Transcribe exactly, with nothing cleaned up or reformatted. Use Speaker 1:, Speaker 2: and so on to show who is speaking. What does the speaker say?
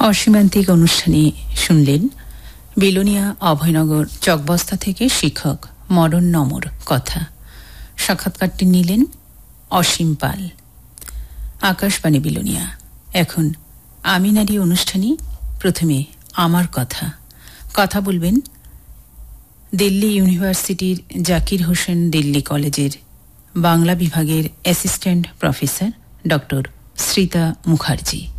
Speaker 1: অসীমান্তিক অনুষ্ঠানে শুনলেন বিলোনিয়া অভয়নগর চকবস্তা থেকে শিক্ষক মরণ নমর কথা। সাক্ষাৎকারটি নিলেন অসীম পাল। আকাশবাণী বিলোনিয়া। এখন আমি নারী অনুষ্ঠানে প্রথমে আমার কথা কথা বলবেন দিল্লি ইউনিভার্সিটির জাকির হোসেন দিল্লি কলেজের বাংলা বিভাগের assistant professor doctor Shrita Mukherjee.